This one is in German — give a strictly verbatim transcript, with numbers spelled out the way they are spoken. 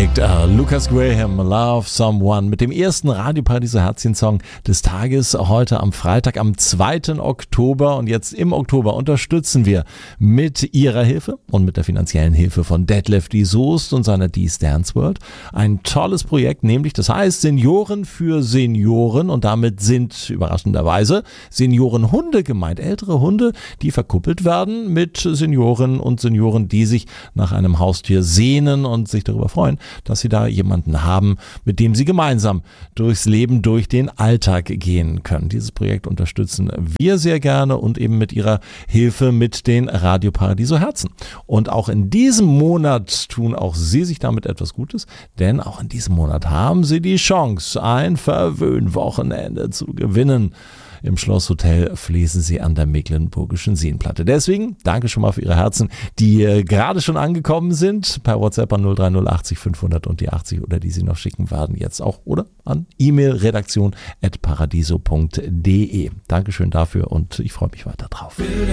aufgelegt. Uh, Lucas Graham, Love Someone, mit dem ersten Radio Paradiso Herzchen-Song des Tages, heute am Freitag, am zweiten Oktober. Und jetzt im Oktober unterstützen wir mit ihrer Hilfe und mit der finanziellen Hilfe von Detlef D. Soest und seiner D's Dance World ein tolles Projekt, nämlich das heißt Senioren für Senioren, und damit sind überraschenderweise Seniorenhunde gemeint, ältere Hunde, die verkuppelt werden mit Senioren und Senioren, die sich nach einem Haustier sehnen und sich darüber freuen, dass sie da jemanden haben, mit dem sie gemeinsam durchs Leben, durch den Alltag gehen können. Dieses Projekt unterstützen wir sehr gerne und eben mit ihrer Hilfe mit den Radio Paradiso Herzen. Und auch in diesem Monat tun auch Sie sich damit etwas Gutes, denn auch in diesem Monat haben Sie die Chance, ein Verwöhnwochenende zu gewinnen. Im Schlosshotel Flesensee an der Mecklenburgischen Seenplatte. Deswegen danke schon mal für Ihre Herzen, die äh, gerade schon angekommen sind, per WhatsApp an null drei null achtzig fünfhundert und die achtzig oder die Sie noch schicken werden jetzt auch, oder an E-Mail redaktion at paradiso punkt de. Dankeschön dafür und ich freue mich weiter drauf.